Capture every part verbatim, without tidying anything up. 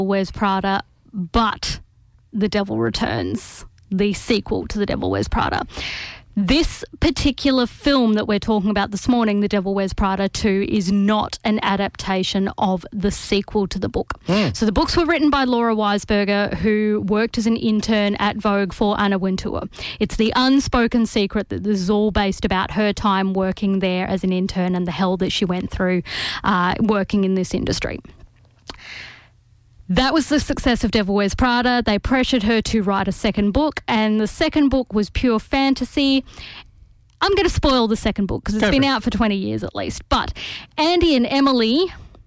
Wears Prada, but The Devil Returns, the sequel to The Devil Wears Prada. This particular film that we're talking about this morning, The Devil Wears Prada two, is not an adaptation of the sequel to the book. Mm. So the books were written by Laura Weisberger, who worked as an intern at Vogue for Anna Wintour. It's the unspoken secret that this is all based about her time working there as an intern and the hell that she went through uh, working in this industry. That was the success of Devil Wears Prada. They pressured her to write a second book, and the second book was pure fantasy. I'm going to spoil the second book because it's Go been out for twenty years at least. But Andy and Emily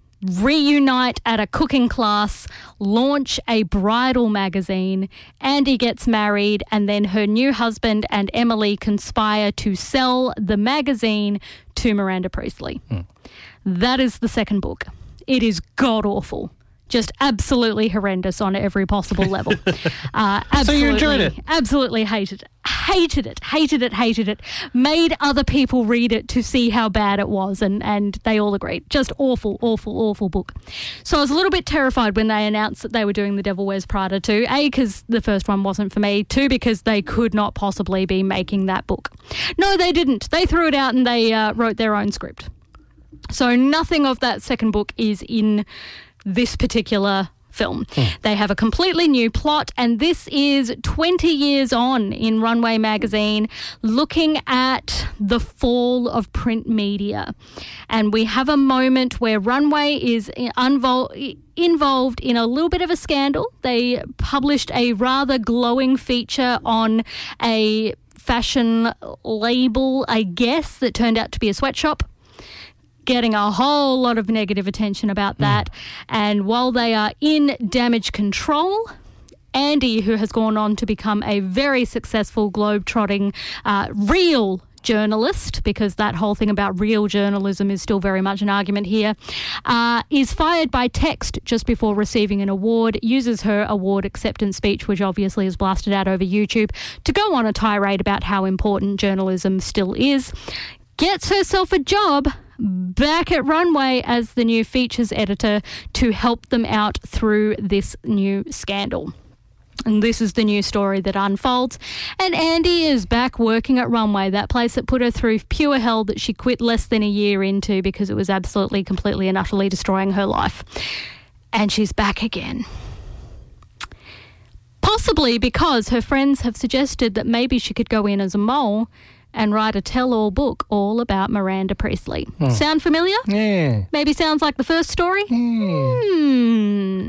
reunite at a cooking class, launch a bridal magazine. Andy gets married, and then her new husband and Emily conspire to sell the magazine to Miranda Priestly. Hmm. That is the second book. It is god-awful. Just absolutely horrendous on every possible level. Uh, so you enjoyed it? Absolutely hated it. Hated it, hated it, hated it. Made other people read it to see how bad it was, and, and they all agreed. Just awful, awful, awful book. So I was a little bit terrified when they announced that they were doing The Devil Wears Prada two. A, because the first one wasn't for me. Two, because they could not possibly be making that book. No, they didn't. They threw it out and they uh, wrote their own script. So nothing of that second book is in this particular film. Mm. They have a completely new plot, and this is twenty years on in Runway magazine, looking at the fall of print media. And we have a moment where Runway is unvol- involved in a little bit of a scandal. They published a rather glowing feature on a fashion label, I guess, that turned out to be a sweatshop, getting a whole lot of negative attention about that. Mm. And while they are in damage control, Andy, who has gone on to become a very successful globe-trotting uh, real journalist, because that whole thing about real journalism is still very much an argument here, uh, is fired by text just before receiving an award, uses her award acceptance speech, which obviously is blasted out over YouTube, to go on a tirade about how important journalism still is, gets herself a job back at Runway as the new features editor to help them out through this new scandal. And this is the new story that unfolds. And Andy is back working at Runway, that place that put her through pure hell that she quit less than a year into because it was absolutely, completely and utterly destroying her life. And she's back again. Possibly because her friends have suggested that maybe she could go in as a mole and write a tell-all book all about Miranda Priestly. Hmm. Sound familiar? Yeah. Maybe sounds like the first story? Yeah. Hmm.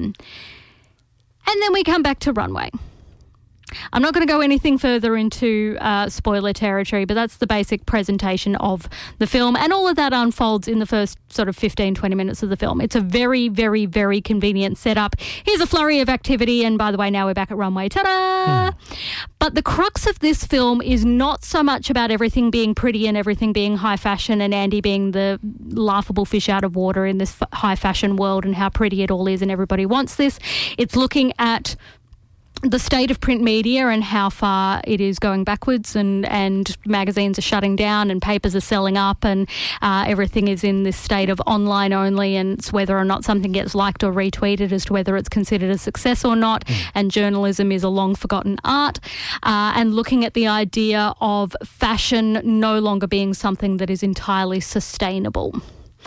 And then we come back to Runway. I'm not going to go anything further into uh, spoiler territory, but that's the basic presentation of the film, and all of that unfolds in the first sort of fifteen, twenty minutes of the film. It's a very, very, very convenient setup. Here's a flurry of activity, and by the way, now we're back at Runway. Ta-da! Mm. But the crux of this film is not so much about everything being pretty and everything being high fashion and Andy being the laughable fish out of water in this f- high fashion world and how pretty it all is and everybody wants this. It's looking at the state of print media and how far it is going backwards, and, and magazines are shutting down and papers are selling up, and uh, everything is in this state of online only, and it's whether or not something gets liked or retweeted as to whether it's considered a success or not. Mm. And journalism is a long forgotten art, uh, and looking at the idea of fashion no longer being something that is entirely sustainable.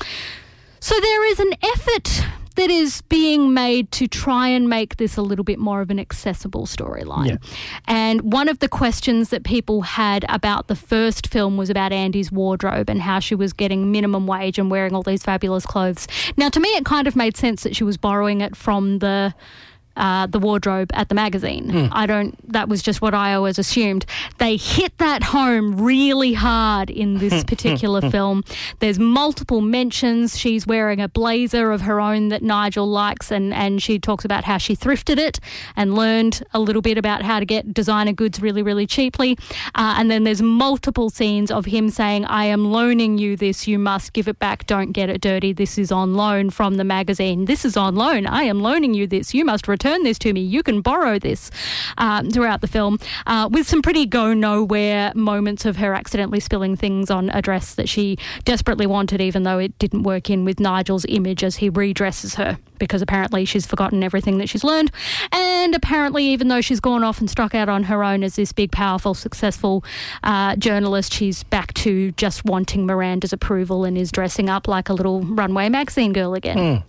So there is an effort that is being made to try and make this a little bit more of an accessible storyline. Yeah. And one of the questions that people had about the first film was about Andy's wardrobe and how she was getting minimum wage and wearing all these fabulous clothes. Now, to me, it kind of made sense that she was borrowing it from the Uh, the wardrobe at the magazine. Mm. I don't, that was just what I always assumed. They hit that home really hard in this particular film. There's multiple mentions. She's wearing a blazer of her own that Nigel likes, and, and she talks about how she thrifted it and learned a little bit about how to get designer goods really, really cheaply. Uh, and then there's multiple scenes of him saying, I am loaning you this, you must give it back, don't get it dirty, this is on loan from the magazine. This is on loan, I am loaning you this, you must return return this to me. You can borrow this um, throughout the film, uh, with some pretty go-nowhere moments of her accidentally spilling things on a dress that she desperately wanted, even though it didn't work in with Nigel's image as he redresses her, because apparently she's forgotten everything that she's learned. And apparently, even though she's gone off and struck out on her own as this big, powerful, successful uh, journalist, she's back to just wanting Miranda's approval and is dressing up like a little Runway magazine girl again. Mm.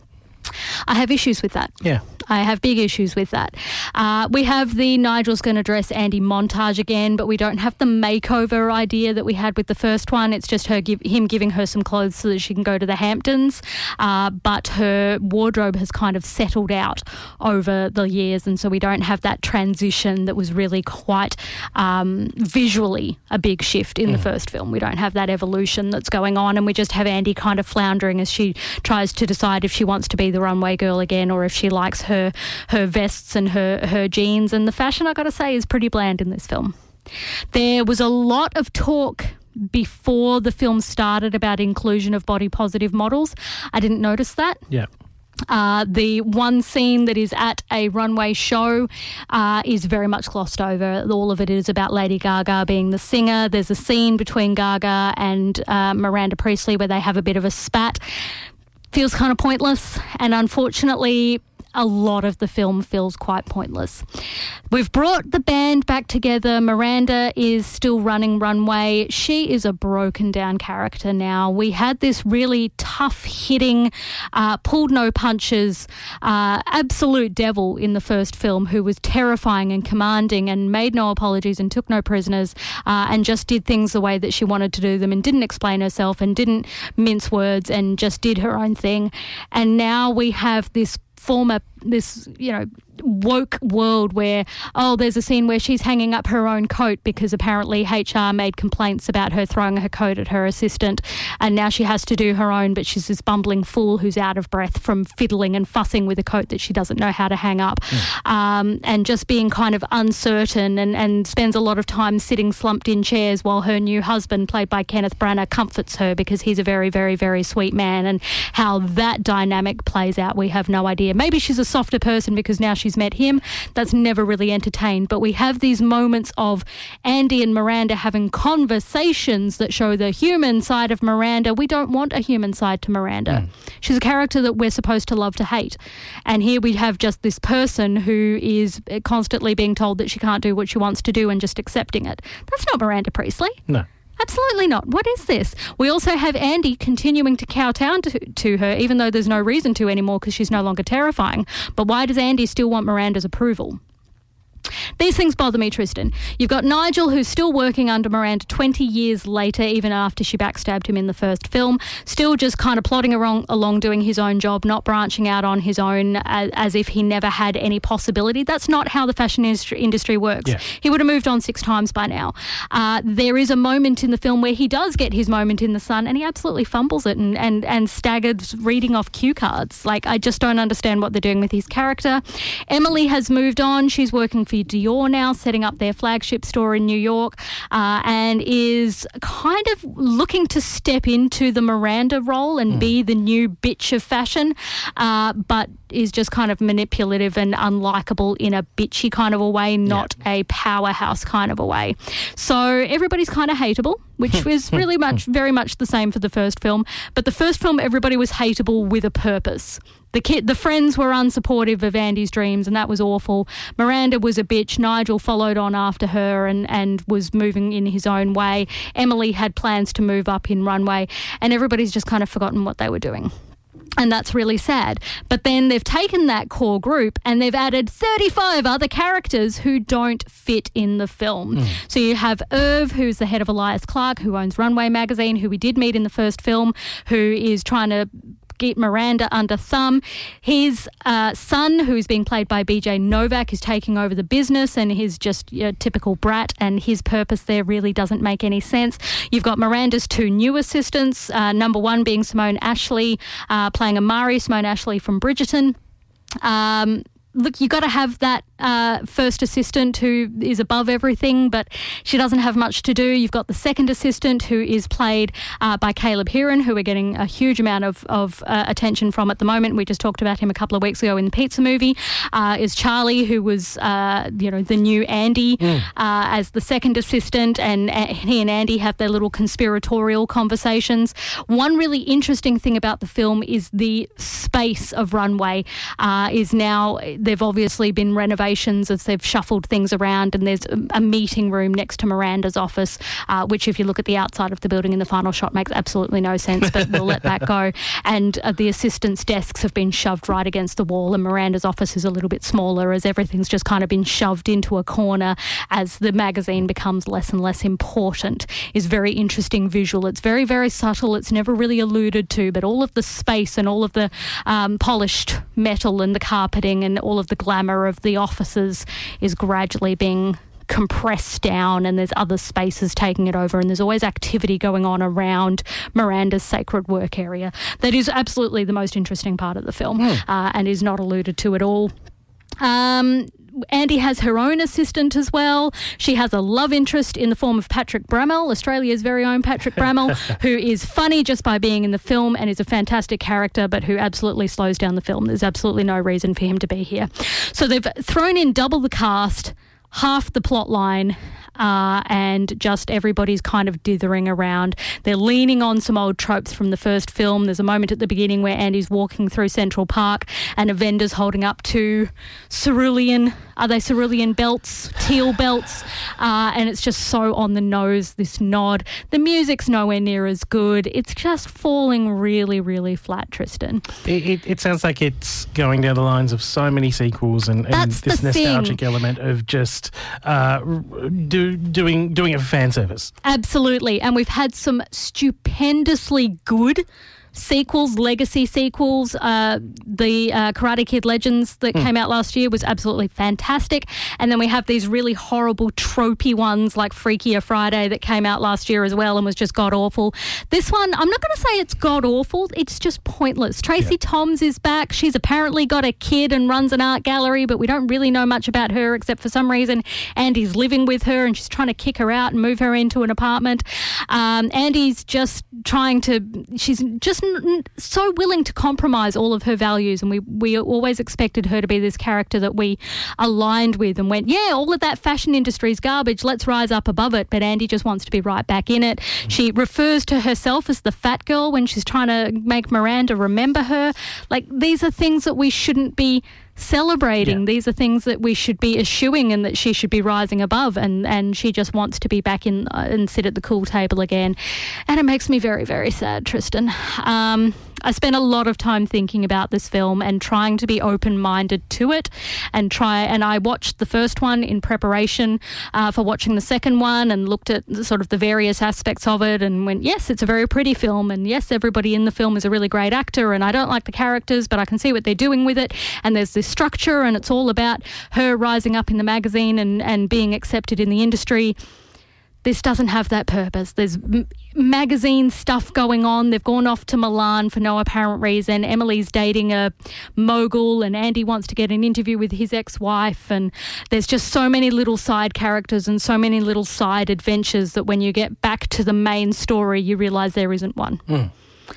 I have issues with that. Yeah. I have big issues with that. Uh, we have the Nigel's going to dress Andy montage again, but we don't have the makeover idea that we had with the first one. It's just her give, him giving her some clothes so that she can go to the Hamptons. Uh, but her wardrobe has kind of settled out over the years, and so we don't have that transition that was really quite um, visually a big shift in mm. the first film. We don't have that evolution that's going on, and we just have Andy kind of floundering as she tries to decide if she wants to be the runway girl again or if she likes her her vests and her, her jeans. And the fashion, I got to say, is pretty bland in this film. There was a lot of talk before the film started about inclusion of body positive models. I didn't notice that. Yeah. Uh, the one scene that is at a runway show uh, is very much glossed over. All of it is about Lady Gaga being the singer. There's a scene between Gaga and uh, Miranda Priestly where they have a bit of a spat. Feels kind of pointless, and unfortunately a lot of the film feels quite pointless. We've brought the band back together. Miranda is still running Runway. She is a broken down character now. We had this really tough hitting, uh, pulled no punches, uh, absolute devil in the first film who was terrifying and commanding and made no apologies and took no prisoners uh, and just did things the way that she wanted to do them and didn't explain herself and didn't mince words and just did her own thing. And now we have this former, this, you know, woke world where, oh, there's a scene where she's hanging up her own coat because apparently H R made complaints about her throwing her coat at her assistant, and now she has to do her own, but she's this bumbling fool who's out of breath from fiddling and fussing with a coat that she doesn't know how to hang up, mm. um, and just being kind of uncertain and, and spends a lot of time sitting slumped in chairs while her new husband, played by Kenneth Branagh, comforts her because he's a very, very, very sweet man. And how that dynamic plays out, we have no idea. Maybe she's a softer person because now she's met him. That's never really entertained. But we have these moments of Andy and Miranda having conversations that show the human side of Miranda. We don't want a human side to Miranda. Mm. She's a character that we're supposed to love to hate. And here we have just this person who is constantly being told that she can't do what she wants to do and just accepting it. That's not Miranda Priestly. No. Absolutely not. What is this? We also have Andy continuing to kowtow to, to her, even though there's no reason to anymore because she's no longer terrifying. But why does Andy still want Miranda's approval? These things bother me, Tristan. You've got Nigel, who's still working under Miranda twenty years later, even after she backstabbed him in the first film, still just kind of plodding along, along doing his own job, not branching out on his own as, as if he never had any possibility. That's not how the fashion industry, industry works. Yeah. He would have moved on six times by now. Uh, there is a moment in the film where he does get his moment in the sun and he absolutely fumbles it and, and, and staggers reading off cue cards. Like, I just don't understand what they're doing with his character. Emily has moved on. She's working for Dior now, setting up their flagship store in New York, uh, and is kind of looking to step into the Miranda role and mm. be the new bitch of fashion, uh, but is just kind of manipulative and unlikable in a bitchy kind of a way, not yeah. a powerhouse kind of a way. So everybody's kind of hateable, which was really much, very much the same for the first film. But the first film, everybody was hateable with a purpose. The kid, the friends were unsupportive of Andy's dreams, and that was awful. Miranda was a bitch. Nigel followed on after her and, and was moving in his own way. Emily had plans to move up in Runway, and everybody's just kind of forgotten what they were doing. And that's really sad. But then they've taken that core group and they've added thirty-five other characters who don't fit in the film. Mm. So you have Irv, who's the head of Elias Clark, who owns Runway magazine, who we did meet in the first film, who is trying to get Miranda under thumb. His uh, son, who's being played by B J Novak, is taking over the business and he's just a typical brat, and his purpose there really doesn't make any sense. You've got Miranda's two new assistants, uh, number one being Simone Ashley, uh, playing Amari, Simone Ashley from Bridgerton. Um, look, you got to have that uh, first assistant who is above everything, but she doesn't have much to do. You've got the second assistant who is played uh, by Caleb Heron, who we're getting a huge amount of, of uh, attention from at the moment. We just talked about him a couple of weeks ago in the Pizza Movie. Uh, is Charlie, who was, uh, you know, the new Andy mm. uh, as the second assistant, and uh, he and Andy have their little conspiratorial conversations. One really interesting thing about the film is the space of Runway uh, is now, they've obviously been renovated as they've shuffled things around, and there's a meeting room next to Miranda's office, uh, which if you look at the outside of the building in the final shot makes absolutely no sense, but we'll let that go. And uh, the assistants' desks have been shoved right against the wall, and Miranda's office is a little bit smaller as everything's just kind of been shoved into a corner as the magazine becomes less and less important. Is very interesting visual. It's very, very subtle. It's never really alluded to, but all of the space and all of the um, polished metal and the carpeting and all of the glamour of the office offices is gradually being compressed down, and there's other spaces taking it over, and there's always activity going on around Miranda's sacred work area. That is absolutely the most interesting part of the film mm. uh, and is not alluded to at all. Um, Andy has her own assistant as well. She has a love interest in the form of Patrick Brammall, Australia's very own Patrick Brammall, who is funny just by being in the film and is a fantastic character, but who absolutely slows down the film. There's absolutely no reason for him to be here. So they've thrown in double the cast, half the plot line, uh, and just everybody's kind of dithering around. They're leaning on some old tropes from the first film. There's a moment at the beginning where Andy's walking through Central Park and a vendor's holding up two cerulean, are they cerulean belts, teal belts, uh, and it's just so on the nose, this nod. The music's nowhere near as good. It's just falling really, really flat, Tristan. It, it, it sounds like it's going down the lines of so many sequels and, and this nostalgic thing. element of just uh, do, doing doing it for fan service. Absolutely. And we've had some stupendously good sequels, legacy sequels. Uh, the uh, Karate Kid Legends that mm. came out last year was absolutely fantastic. And then we have these really horrible, tropey ones like Freakier Friday that came out last year as well and was just god-awful. This one, I'm not going to say it's god-awful. It's just pointless. Tracy yeah. Toms is back. She's apparently got a kid and runs an art gallery, but we don't really know much about her except for some reason Andy's living with her and she's trying to kick her out and move her into an apartment. Um, Andy's just trying to... She's just so willing to compromise all of her values, and we we always expected her to be this character that we aligned with and went, yeah, all of that fashion industry is garbage, let's rise up above it. But Andy just wants to be right back in it. She refers to herself as the fat girl when she's trying to make Miranda remember her. Like, these are things that we shouldn't be celebrating. Yeah. These are things that we should be eschewing and that she should be rising above, and, and she just wants to be back in uh, and sit at the cool table again. And it makes me very, very sad, Tristan. Um, I spent a lot of time thinking about this film and trying to be open-minded to it and try, and I watched the first one in preparation uh, for watching the second one and looked at the, sort of the various aspects of it and went, yes, it's a very pretty film, and yes, everybody in the film is a really great actor, and I don't like the characters, but I can see what they're doing with it, and there's this structure, and it's all about her rising up in the magazine and, and being accepted in the industry. This doesn't have that purpose. There's m- magazine stuff going on. They've gone off to Milan for no apparent reason. Emily's dating a mogul and Andy wants to get an interview with his ex-wife, and there's just so many little side characters and so many little side adventures that when you get back to the main story, you realise there isn't one. Mm.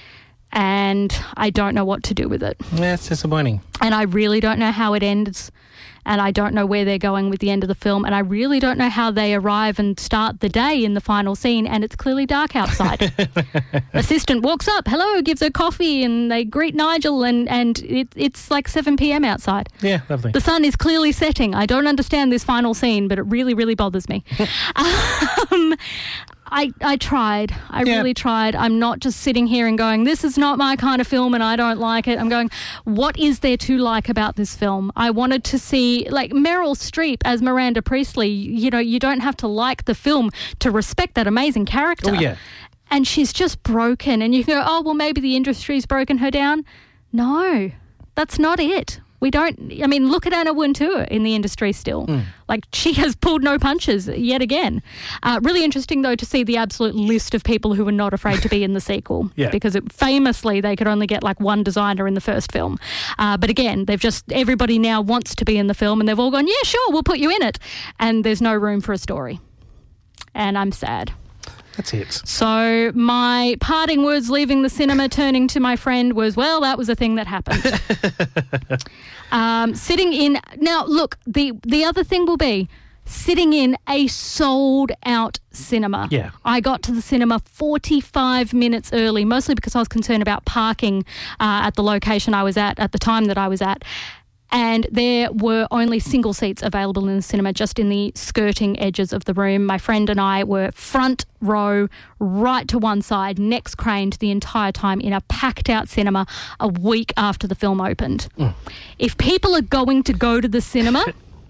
And I don't know what to do with it. Yeah, it's disappointing. And I really don't know how it ends. And I don't know where they're going with the end of the film. And I really don't know how they arrive and start the day in the final scene. And it's clearly dark outside. Assistant walks up, hello, gives her coffee, and they greet Nigel. And, and it, it's like seven p.m. outside. Yeah, lovely. The sun is clearly setting. I don't understand this final scene, but it really, really bothers me. um, I, I tried. I yeah. really tried. I'm not just sitting here and going, this is not my kind of film and I don't like it. I'm going, what is there to like about this film? I wanted to see, like, Meryl Streep as Miranda Priestley. You know, you don't have to like the film to respect that amazing character. Oh, yeah. And she's just broken. And you can go, oh, well, maybe the industry's broken her down. No, that's not it. We don't, I mean, look at Anna Wintour in the industry still. Mm. Like, she has pulled no punches yet again. Uh, really interesting, though, to see the absolute list of people who were not afraid to be in the sequel. Yeah. Because it, famously, they could only get like one designer in the first film. Uh, but again, they've just, everybody now wants to be in the film and they've all gone, yeah, sure, we'll put you in it. And there's no room for a story. And I'm sad. That's it. So my parting words leaving the cinema, turning to my friend, was, well, that was a thing that happened. um, sitting in... Now, look, the, the other thing will be sitting in a sold-out cinema. Yeah. I got to the cinema forty-five minutes early, mostly because I was concerned about parking uh, at the location I was at, at the time that I was at. And there were only single seats available in the cinema, just in the skirting edges of the room. My friend and I were front row, right to one side, necks craned the entire time in a packed-out cinema a week after the film opened. Mm. If people are going to go to the cinema,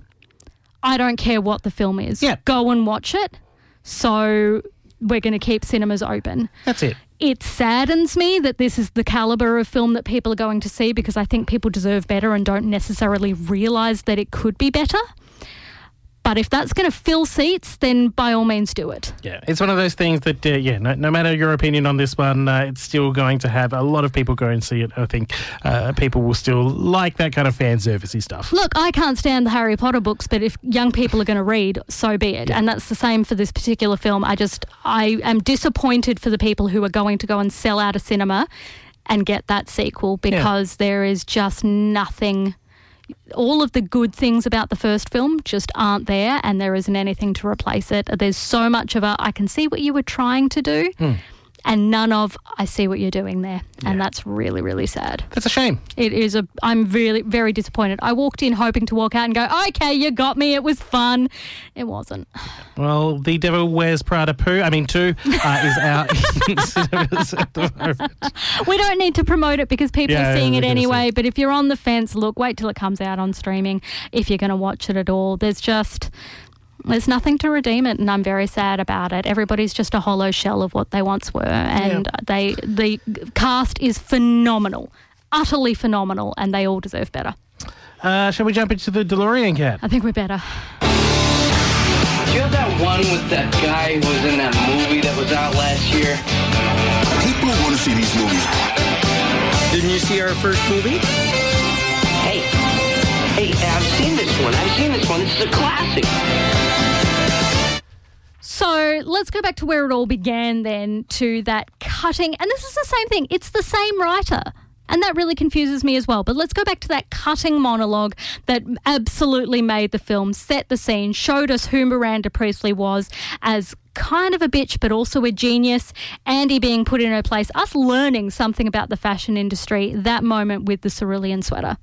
I don't care what the film is. Yeah. Go and watch it. So we're going to keep cinemas open. That's it. It saddens me that this is the calibre of film that people are going to see, because I think people deserve better and don't necessarily realise that it could be better. But if that's going to fill seats, then by all means do it. Yeah, it's one of those things that, uh, yeah, no, no matter your opinion on this one, uh, it's still going to have a lot of people go and see it. I think uh, people will still like that kind of fan servicey stuff. Look, I can't stand the Harry Potter books, but if young people are going to read, so be it. Yeah. And that's the same for this particular film. I just, I am disappointed for the people who are going to go and sell out a cinema and get that sequel, because yeah. there is just nothing... All of the good things about the first film just aren't there, and there isn't anything to replace it. There's so much of a, I can see what you were trying to do, mm. and none of, I see what you're doing there. Yeah. And that's really, really sad. That's a shame. It is a, I'm really, very disappointed. I walked in hoping to walk out and go, okay, you got me, it was fun. It wasn't. Well, The Devil Wears Prada Poo, I mean two, uh, is out in cinemas at the moment. We don't need to promote it because people yeah, are seeing it anyway, but if you're on the fence, look, wait till it comes out on streaming if you're going to watch it at all. There's just... There's nothing to redeem it, and I'm very sad about it. Everybody's just a hollow shell of what they once were, and yeah. they the cast is phenomenal, utterly phenomenal, and they all deserve better. Uh, shall we jump into the DeLorean, Cat? I think we're better. Do you have that one with that guy who was in that movie that was out last year? People want to see these movies. Didn't you see our first movie? Hey. Hey, I've seen this one. I've seen this one. This is a classic. So let's go back to where it all began then, to that cutting. And this is the same thing. It's the same writer. And that really confuses me as well. But let's go back to that cutting monologue that absolutely made the film, set the scene, showed us who Miranda Priestley was as kind of a bitch but also a genius, Andy being put in her place, us learning something about the fashion industry, that moment with the cerulean sweater.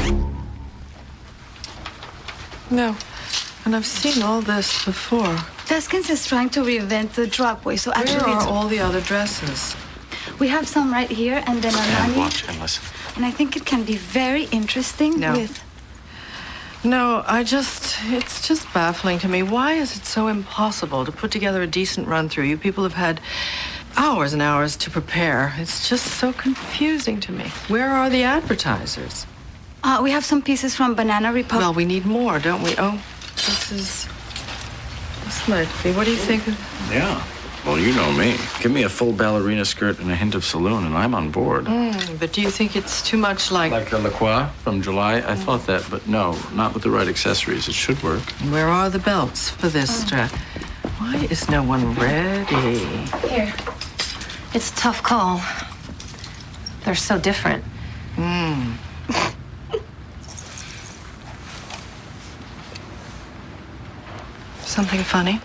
No, and I've seen all this before. Deskins is trying to reinvent the drugway, so actually... Where are it's... all the other dresses? We have some right here, and then Armani. And watch and listen. And I think it can be very interesting no. with... No, I just... It's just baffling to me. Why is it so impossible to put together a decent run-through? You people have had hours and hours to prepare. It's just so confusing to me. Where are the advertisers? Uh, we have some pieces from Banana Republic. Well, we need more, don't we? Oh, this is... This might be... What do you think of... Yeah. Well, you know me. Give me a full ballerina skirt and a hint of saloon, and I'm on board. Mm, but do you think it's too much like... Like a La Croix from July? I mm. thought that, but no, not with the right accessories. It should work. Where are the belts for this strap? Why is no one ready? Here. It's a tough call. They're so different. Hmm. Something funny?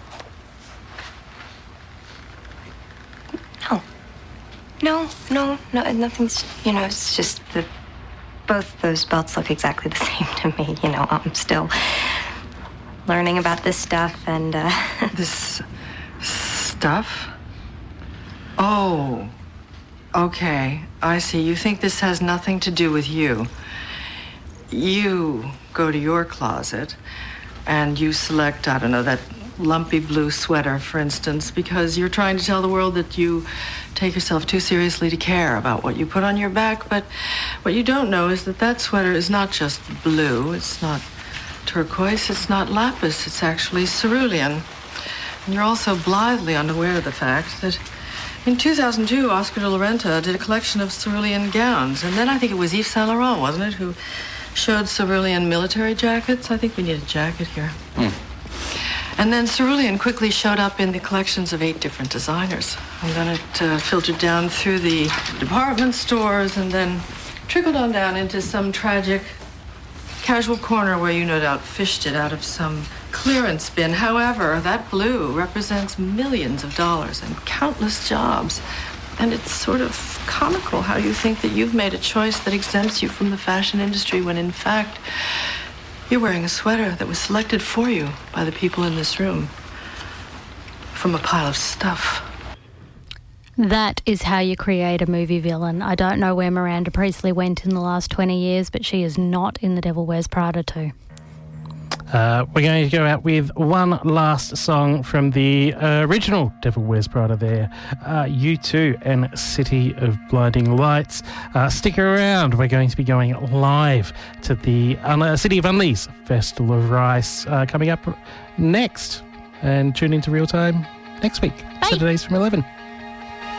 No. No, no, no, nothing's, you know, it's just that both those belts look exactly the same to me. You know, I'm still learning about this stuff and, uh... This stuff? Oh, okay, I see. You think this has nothing to do with you. You go to your closet and you select, I don't know, that lumpy blue sweater, for instance, because you're trying to tell the world that you take yourself too seriously to care about what you put on your back. But what you don't know is that that sweater is not just blue. It's not turquoise. It's not lapis. It's actually cerulean. And you're also blithely unaware of the fact that in two thousand two, Oscar de la Renta did a collection of cerulean gowns. And then I think it was Yves Saint Laurent, wasn't it, who showed cerulean military jackets? I think we need a jacket here. Mm. And then cerulean quickly showed up in the collections of eight different designers. And then it uh, filtered down through the department stores and then trickled on down into some tragic casual corner where you no doubt fished it out of some clearance bin. However, that blue represents millions of dollars and countless jobs. And it's sort of comical how you think that you've made a choice that exempts you from the fashion industry when in fact you're wearing a sweater that was selected for you by the people in this room from a pile of stuff. That is how you create a movie villain. I don't know where Miranda Priestly went in the last twenty years, but she is not in The Devil Wears Prada two. Uh, we're going to go out with one last song from the uh, original Devil Wears Prada there, uh, U two and City of Blinding Lights. Uh, stick around. We're going to be going live to the uh, City of Unleys Festival of Rice uh, coming up next. And tune into Real Time next week, Bye. Saturdays from eleven.